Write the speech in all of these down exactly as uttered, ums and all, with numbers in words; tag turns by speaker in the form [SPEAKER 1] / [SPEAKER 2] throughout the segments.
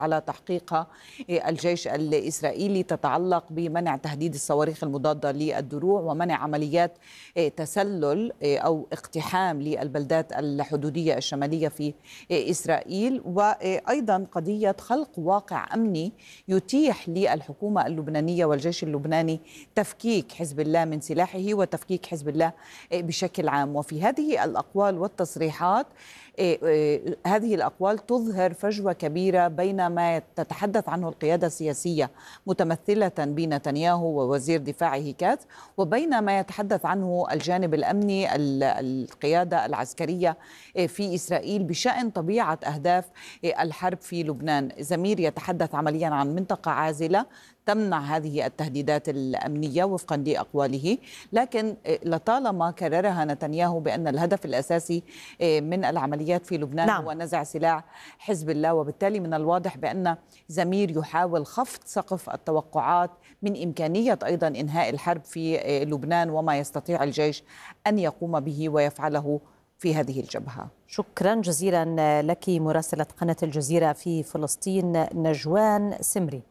[SPEAKER 1] على تحقيقها الجيش الإسرائيلي تتعلق بمنع تهديد الصواريخ المضادة للدروع ومنع عمليات تسلل أو اقتحام للبلدات الحدودية الشمالية في إسرائيل، وأيضا قضية خلق واقع أمني يتيح للحكومة اللبنانية والجيش اللبناني تفكيك حزب الله من سلاحه وتفكيك حزب الله بشكل عام. وفي هذه الأقوال والتصريحات هذه الأقوال تظهر فجوة كبيرة بين ما تتحدث عنه القيادة السياسية متمثلة بنتنياهو ووزير دفاعه كاتس، وبين ما يتحدث عنه الجانب الأمني القيادة العسكرية في إسرائيل بشأن طبيعة أهداف الحرب في لبنان. زمير يتحدث عمليا عن منطقة عازلة تمنع هذه التهديدات الأمنية وفقا لأقواله، لكن لطالما كررها نتنياهو بأن الهدف الأساسي من العمليات في لبنان نعم. هو نزع سلاح حزب الله، وبالتالي من الواضح بأن زمير يحاول خفض سقف التوقعات من إمكانية أيضا إنهاء الحرب في لبنان وما يستطيع الجيش أن يقوم به ويفعله في هذه الجبهة.
[SPEAKER 2] شكرا جزيلا لك مراسلة قناة الجزيرة في فلسطين نجوان سمري.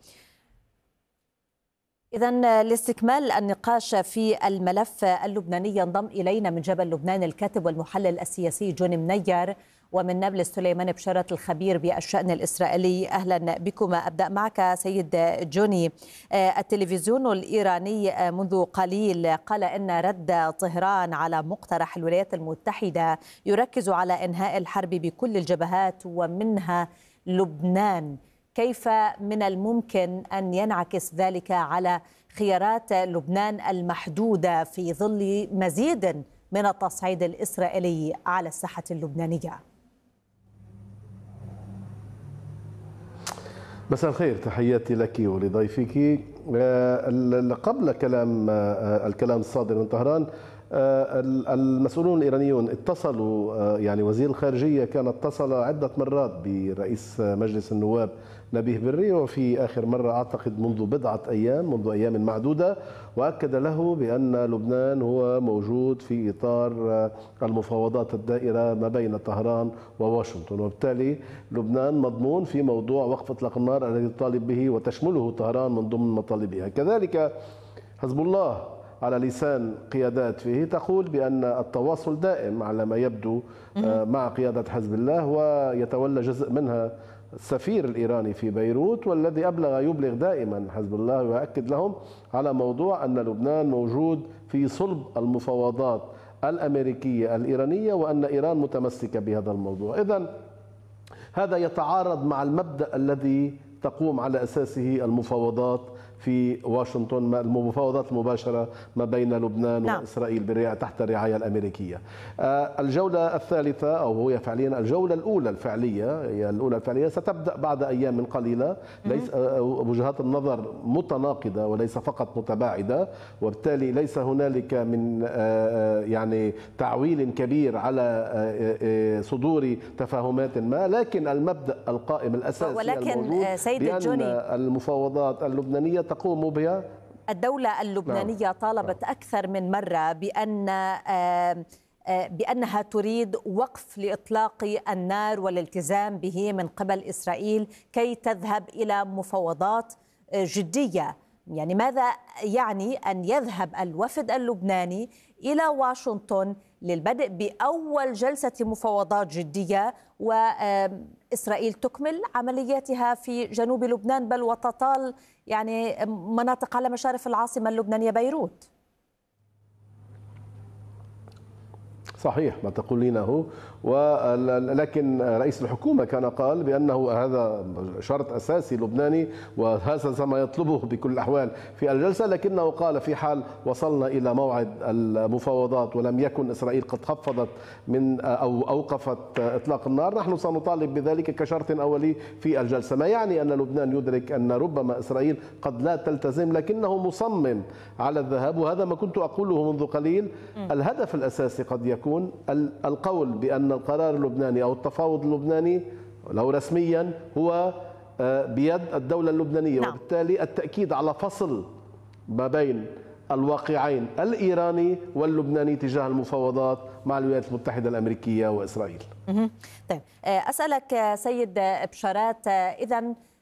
[SPEAKER 2] إذن لاستكمال النقاش في الملف اللبناني ينضم إلينا من جبل لبنان الكاتب والمحلل السياسي جوني منير، ومن نابلس سليمان بشارة الخبير بالشأن الإسرائيلي. أهلا بكم. أبدأ معك سيد جوني. التلفزيون الإيراني منذ قليل قال إن رد طهران على مقترح الولايات المتحدة يركز على إنهاء الحرب بكل الجبهات ومنها لبنان. كيف من الممكن أن ينعكس ذلك على خيارات لبنان المحدودة في ظل مزيد من التصعيد الإسرائيلي على الساحة اللبنانية؟
[SPEAKER 3] مساء الخير، تحياتي لك ولضيفك. قبل كلام الكلام الصادر من طهران، المسؤولون الإيرانيون اتصلوا، يعني وزير الخارجية كان اتصل عدة مرات برئيس مجلس النواب نبيه بري، وفي آخر مرة أعتقد منذ بضعة أيام منذ أيام معدودة، وأكد له بأن لبنان هو موجود في إطار المفاوضات الدائرة ما بين طهران وواشنطن، وبالتالي لبنان مضمون في موضوع وقف إطلاق النار الذي يطالب به وتشمله طهران من ضمن مطالبها. كذلك حزب الله على لسان قيادات فيه تقول بأن التواصل دائم على ما يبدو مع قيادة حزب الله، ويتولى جزء منها السفير الإيراني في بيروت، والذي أبلغ يبلغ دائما حزب الله ويؤكد لهم على موضوع أن لبنان موجود في صلب المفاوضات الأمريكية الإيرانية، وأن إيران متمسكة بهذا الموضوع. إذن هذا يتعارض مع المبدأ الذي تقوم على أساسه المفاوضات في واشنطن، المفاوضات المباشرة ما بين لبنان نعم. وإسرائيل تحت الرعاية الأمريكية. الجولة الثالثة أو هي فعليا الجولة الأولى الفعلية هي الأولى الفعلية ستبدأ بعد أيام قليلة. ليس وجهات النظر متناقضة وليس فقط متباعدة، وبالتالي ليس هنالك من يعني تعويل كبير على صدور تفاهمات ما، لكن المبدأ القائم الأساسي
[SPEAKER 2] ولكن سيد
[SPEAKER 3] بأن المفاوضات اللبنانية تقوم بها
[SPEAKER 2] الدولة اللبنانية نعم. طالبت أكثر من مرة بأن بأنها تريد وقف لإطلاق النار والالتزام به من قبل إسرائيل كي تذهب إلى مفاوضات جدية. يعني ماذا يعني أن يذهب الوفد اللبناني إلى واشنطن للبدء بأول جلسة مفاوضات جدية وإسرائيل تكمل عملياتها في جنوب لبنان بل وتطال يعني مناطق على مشارف العاصمة اللبنانية بيروت؟
[SPEAKER 3] صحيح ما تقولينه، ولكن رئيس الحكومة كان قال بأنه هذا شرط أساسي لبناني وهذا ما يطلبه بكل الأحوال في الجلسة، لكنه قال في حال وصلنا إلى موعد المفاوضات ولم يكن إسرائيل قد خفضت من أو أوقفت إطلاق النار نحن سنطالب بذلك كشرط أولي في الجلسة، ما يعني أن لبنان يدرك أن ربما إسرائيل قد لا تلتزم لكنه مصمم على الذهاب، وهذا ما كنت أقوله منذ قليل. الهدف الأساسي قد يكون القول بأن القرار اللبناني أو التفاوض اللبناني لو رسميا هو بيد الدولة اللبنانية، نعم. وبالتالي التأكيد على فصل ما بين الواقعين الإيراني واللبناني تجاه المفاوضات مع الولايات المتحدة الأمريكية وإسرائيل.
[SPEAKER 2] طيب أسألك سيد بشارات، إذن